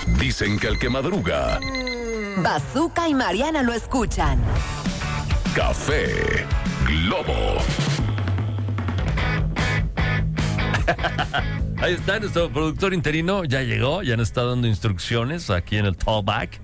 Dicen que el que madruga... Bazooka y Mariana lo escuchan. Café Globo. Ahí está, nuestro productor interino ya llegó, ya nos está dando instrucciones aquí en el Talkback.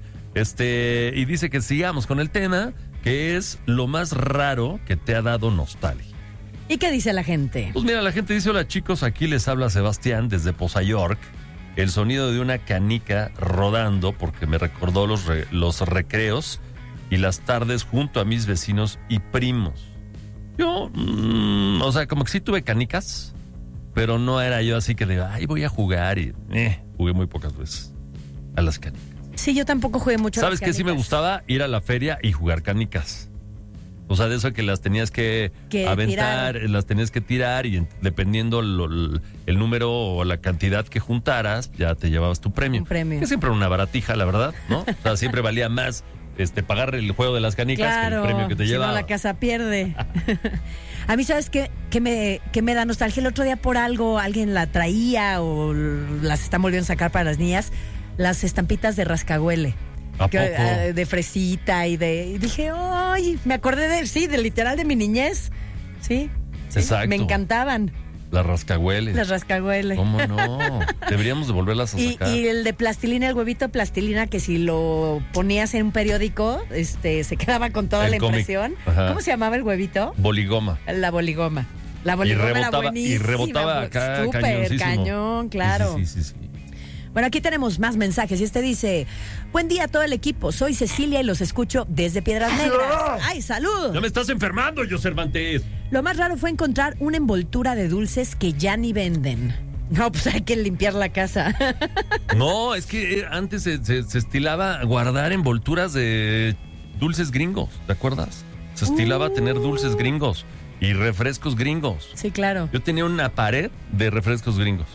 Y dice que sigamos con el tema, que es lo más raro que te ha dado nostalgia. ¿Y qué dice la gente? Pues mira, la gente dice: hola chicos, aquí les habla Sebastián desde Poza York. El sonido de una canica rodando porque me recordó los recreos y las tardes junto a mis vecinos y primos. Yo, o sea, como que sí tuve canicas, pero no era yo así que de, ay, voy a jugar y jugué muy pocas veces a las canicas. Sí, yo tampoco jugué mucho a las ¿Sabes qué? Sí me gustaba ir a la feria y jugar canicas. O sea, de eso que las tenías que aventar, tirar. Las tenías que tirar y dependiendo el número o la cantidad que juntaras, ya te llevabas tu premio. Un premio. Que siempre era una baratija, la verdad, ¿no? O sea, siempre valía más pagar el juego de las canicas que el premio que te llevaba. Si no, la casa pierde. A mí, ¿sabes qué me da nostalgia? El otro día por algo alguien la traía o las están volviendo a sacar para las niñas, las estampitas de rascahuele. ¿A poco? De fresita y dije, ¡ay! Me acordé de literal de mi niñez. Sí. Exacto. Me encantaban. Las rascahueles. Las rascahueles. ¿Cómo no? Deberíamos de volverlas a sacar. Y el de plastilina, el huevito de plastilina, que si lo ponías en un periódico, se quedaba con toda la impresión. Ajá. ¿Cómo se llamaba el huevito? Boligoma. La boligoma. La boligoma era buenísima. Y rebotaba acá, súper cañón, claro. Sí. Bueno, aquí tenemos más mensajes y dice: buen día a todo el equipo, soy Cecilia y los escucho desde Piedras Negras. ¡Ay, salud! ¡Ya me estás enfermando, yo Cervantes! Lo más raro fue encontrar una envoltura de dulces que ya ni venden. No, pues hay que limpiar la casa. No, es que antes se estilaba guardar envolturas de dulces gringos, ¿te acuerdas? Se estilaba tener dulces gringos y refrescos gringos. Sí, claro. Yo tenía una pared de refrescos gringos.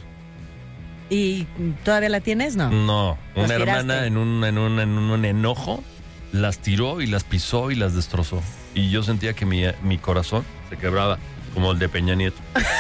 ¿Y todavía la tienes, no? No, una hermana en un enojo las tiró y las pisó y las destrozó. Y yo sentía que mi corazón se quebraba, como el de Peña Nieto.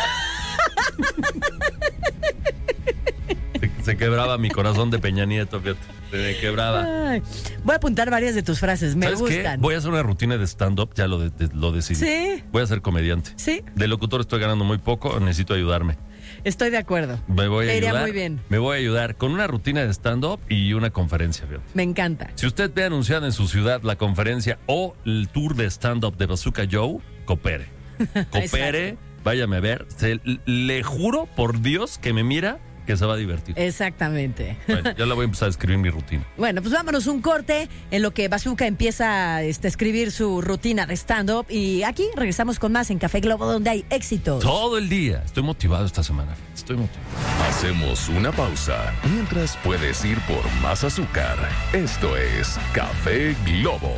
se quebraba mi corazón de Peña Nieto, fíjate. Se me quebraba. Ay, voy a apuntar varias de tus frases, me gustan. ¿Qué? Voy a hacer una rutina de stand-up, ya lo decidí. ¿Sí? Voy a ser comediante. ¿Sí? De locutor estoy ganando muy poco, necesito ayudarme. Estoy de acuerdo. Me voy a ayudar. Iría muy bien. Me voy a ayudar con una rutina de stand-up y una conferencia, fíjate. Me encanta. Si usted ve anunciada en su ciudad la conferencia o el tour de stand-up de Bazooka Joe, coopere. Coopere, váyame a ver. Le juro por Dios que me mira que se va a divertir. Exactamente. Bueno, ya la voy a empezar a escribir mi rutina. Bueno, pues vámonos un corte en lo que Bazooka empieza a escribir su rutina de stand-up. Y aquí regresamos con más en Café Globo, donde hay éxitos. Todo el día. Estoy motivado esta semana. Estoy motivado. Hacemos una pausa mientras puedes ir por más azúcar. Esto es Café Globo.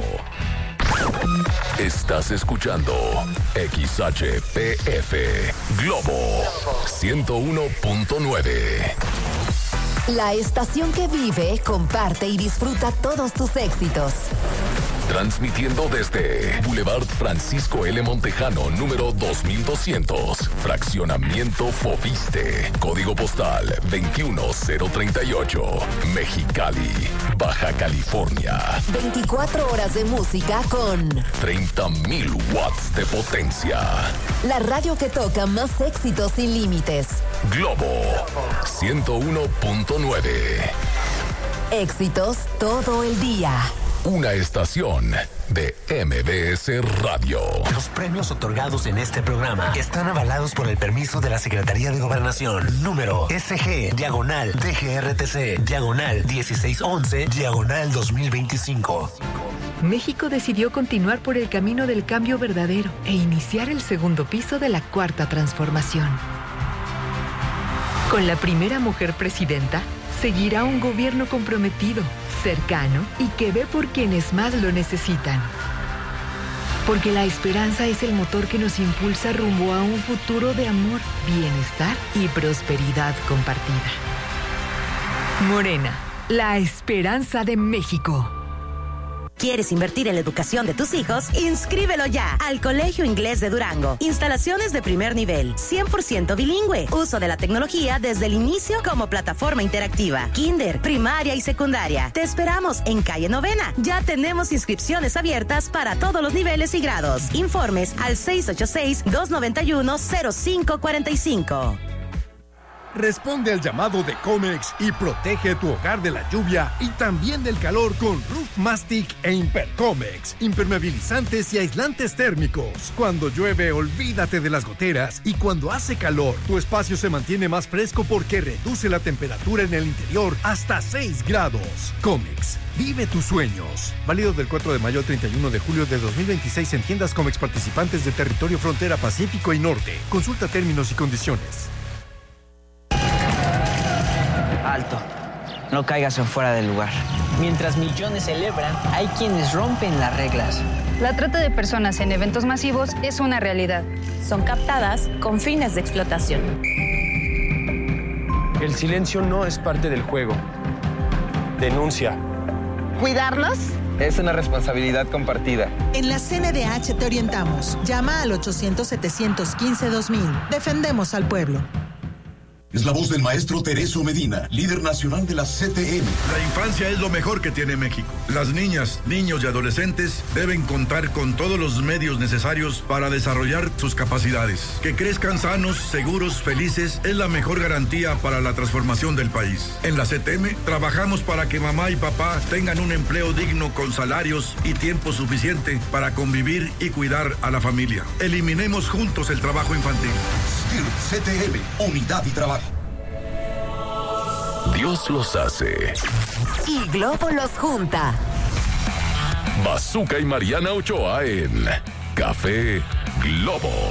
Estás escuchando XHPF Globo 101.9. La estación que vive, comparte y disfruta todos tus éxitos. Transmitiendo desde Boulevard Francisco L. Montejano, número 2200, Fraccionamiento Foviste, Código Postal 21038, Mexicali, Baja California. 24 horas de música con 30,000 watts de potencia. la radio que toca más éxitos sin límites. Globo 101.9. Éxitos todo el día. Una estación de MBS Radio. Los premios otorgados en este programa están avalados por el permiso de la Secretaría de Gobernación. Número SG-DGRTC-1611-2025. México decidió continuar por el camino del cambio verdadero e iniciar el segundo piso de la Cuarta Transformación. Con la primera mujer presidenta, seguirá un gobierno comprometido, cercano y que ve por quienes más lo necesitan. Porque la esperanza es el motor que nos impulsa rumbo a un futuro de amor, bienestar y prosperidad compartida. Morena, la esperanza de México. ¿Quieres invertir en la educación de tus hijos? Inscríbelo ya al Colegio Inglés de Durango. Instalaciones de primer nivel, 100% bilingüe. Uso de la tecnología desde el inicio como plataforma interactiva. Kinder, primaria y secundaria. Te esperamos en calle Novena. Ya tenemos inscripciones abiertas para todos los niveles y grados. Informes al 686-291-0545. Responde al llamado de Comex y protege tu hogar de la lluvia y también del calor con Roof Mastic e Impercomex, impermeabilizantes y aislantes térmicos. Cuando llueve, olvídate de las goteras, y cuando hace calor, tu espacio se mantiene más fresco porque reduce la temperatura en el interior hasta 6 grados. Comex, vive tus sueños. Válido del 4 de mayo al 31 de julio de 2026 en tiendas Comex participantes de territorio frontera Pacífico y Norte. Consulta términos y condiciones. Alto, no caigas en fuera del lugar. Mientras millones celebran, hay quienes rompen las reglas. La trata de personas en eventos masivos es una realidad. Son captadas con fines de explotación. El silencio no es parte del juego. Denuncia. ¿Cuidarlos? Es una responsabilidad compartida. En la CNDH te orientamos. Llama al 800-715-2000. Defendemos al pueblo. Es la voz del maestro Tereso Medina, líder nacional de la CTM. La infancia es lo mejor que tiene México. Las niñas, niños y adolescentes deben contar con todos los medios necesarios para desarrollar sus capacidades. Que crezcan sanos, seguros, felices es la mejor garantía para la transformación del país. En la CTM trabajamos para que mamá y papá tengan un empleo digno con salarios y tiempo suficiente para convivir y cuidar a la familia. Eliminemos juntos el trabajo infantil. CTM, unidad y trabajo. Dios los hace. Y Globo los junta. Bazooka y Mariana Ochoa en Café Globo.